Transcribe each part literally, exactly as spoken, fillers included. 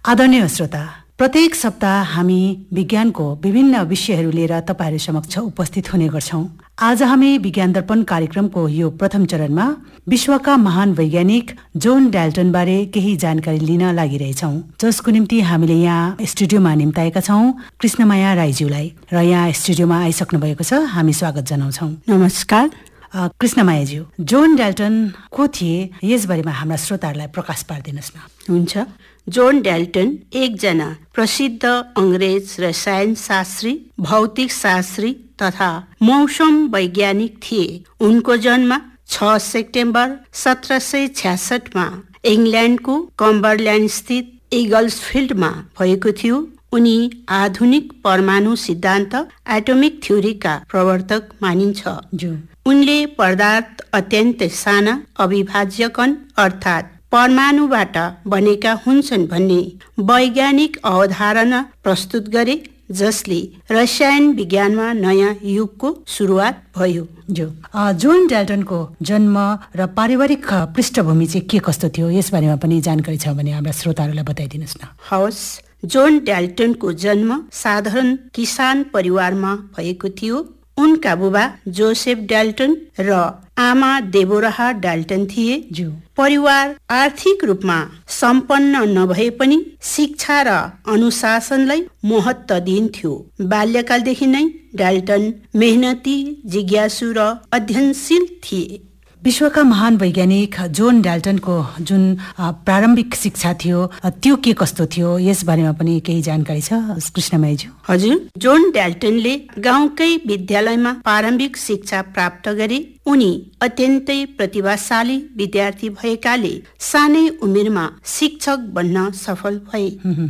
आदरणीय श्रोता, प्रत्येक सप्ताह हामी विज्ञानको विभिन्न विषयहरू लिएर तपाईहरू समक्ष उपस्थित हुने गर्छौं। आज हामी विज्ञान दर्पण कार्यक्रमको यो प्रथम चरणमा विश्वका महान वैज्ञानिक जोन डाल्टन बारे केही जानकारी लिन लागिरहेछौं, जसको निम्ति हामीले यहाँ स्टुडियोमा निम्ताएका छौं कृष्णमाया राईज्यूलाई र यहाँ स्टुडियोमा आइसक्नु भएको छ। हामी स्वागत जनाउँछौं। नमस्कार। कृष्णमायाज्यू, जोन डाल्टन को थिए, यसबारेमा हाम्रा श्रोताहरूलाई प्रकाश पारिदिनुहोस् न। हुन्छ। जोन डाल्टन एकजना प्रसिद्ध अंग्रेज रसायन शास्त्री, भौतिक शास्त्री तथा मौसम वैज्ञानिक थिए। उनको जन्म छ सेप्टेम्बर सत्र सय छ्यासठमा इंग्ल्यान्डको कम्बरल्यान्ड स्थित इगल्सफिल्डमा भएको थियो। उनी आधुनिक परमाणु सिद्धान्त एटोमिक थ्योरीका प्रवर्तक मानिन्छ। उनले पदार्थ अत्यन्त साना अविभाज्य कण अर्थात् परमाणुबाट बनेका हुन्छन् भन्ने वैज्ञानिक अवधारणा प्रस्तुत गरे, जसले रसायन विज्ञानमा नयाँ युगको सुरुवात भयो। जो जोन डाल्टनको जन्म र पारिवारिक पृष्ठभूमि चाहिँ के कस्तो थियो, यसबारेमा पनि जानकारी छ भने हाम्रा श्रोताहरूलाई बताइदिनुहोस् न। हवस्। जोन डाल्टनको जन्म साधारण किसान परिवारमा भएको थियो। उनका बुबा जोसेफ डाल्टन र आमा देबोराहा डाल्टन थिए। जो परिवार आर्थिक रूपमा सम्पन्न नभए पनि शिक्षा र अनुशासनलाई महत्त्व दिन्थ्यो। बाल्यकालदेखि नै डाल्टन मेहनती, जिज्ञासु र अध्ययनशील थिए। विश्वका महान वैज्ञानिक जोन डाल्टनको जुन प्रारम्भिक शिक्षा थियो त्यो के कस्तो थियो, यसबारेमा पनि केही जानकारी छ कृष्णमायाज्यू? हजुर। जोन डाल्टनले गाउँकै विद्यालयमा प्रारम्भिक शिक्षा प्राप्त गरे। उनी अत्यन्तै प्रतिभाशाली विद्यार्थी भएकाले सानै उमेरमा शिक्षक बन्न सफल भए।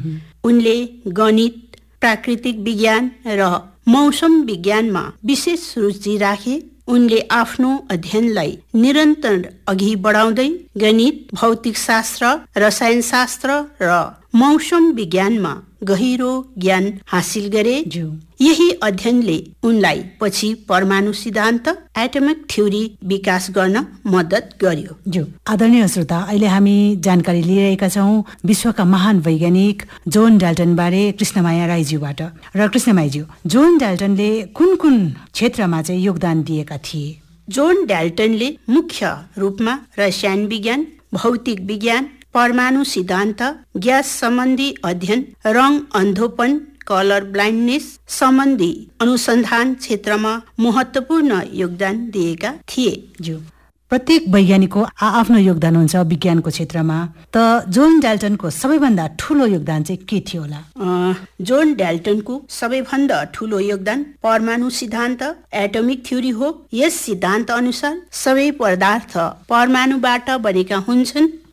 उनले गणित, प्राकृतिक विज्ञान र मौसम विज्ञानमा विशेष रुचि राखे। उनले आफ्नो अध्ययनलाई निरन्तर अघि बढाउँदै गणित, भौतिक शास्त्र, रसायन शास्त्र र मौसम विज्ञानमा गहिरो ज्ञान हासिल गरे। यही अध्ययनले उनलाई पछि परमाणु सिद्धान्त एटमिक थ्योरी विकास गर्न मद्दत गर्यो। जो आदरणीय श्रोता, अहिले हामी जानकारी लिइरहेका छौं विश्वका महान वैज्ञानिक जोन डाल्टन बारे कृष्णमाया राईज्यूबाट। र कृष्णमायाज्यू, जोन डाल्टनले कुन कुन क्षेत्रमा चाहिँ योगदान दिएका थिए? जोन डाल्टनले मुख्य रूपमा रसायन विज्ञान, भौतिक विज्ञान, परमाणु सिद्धान्त, ग्यास सम्बन्धी अध्ययन, रङ अन्धोपन, कलर ब्लाइन्डनेस सम्बन्धी अनुसन्धान क्षेत्रमा महत्त्वपूर्ण योगदान दिएका थिए। जो प्रत्येक वैज्ञानिकको आफ्नो योगदान हुन्छ विज्ञानको क्षेत्रमा, त जोन डाल्टनको सबैभन्दा ठूलो योगदान चाहिँ के थियो होला? जोन डाल्टनको सबैभन्दा ठूलो योगदान परमाणु सिद्धान्त एटोमिक थ्योरी हो। यस सिद्धान्त अनुसार सबै पदार्थ परमाणुबाट बनेका हुन्छन्।